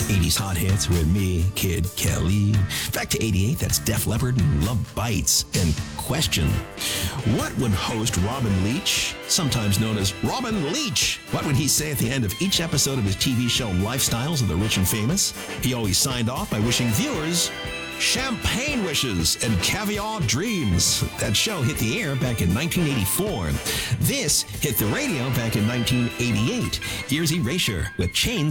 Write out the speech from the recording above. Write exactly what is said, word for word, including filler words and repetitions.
eighties hot hits with me, Kid Kelly. Back to eighty-eight, that's Def Leppard and Love Bites. And question, what would host Robin Leach, sometimes known as Robin Leach, what would he say at the end of each episode of his T V show Lifestyles of the Rich and Famous? He always signed off by wishing viewers champagne wishes and caviar dreams. That show hit the air back in nineteen eighty-four. This hit the radio back in nineteen eighty-eight. Here's Erasure with Chains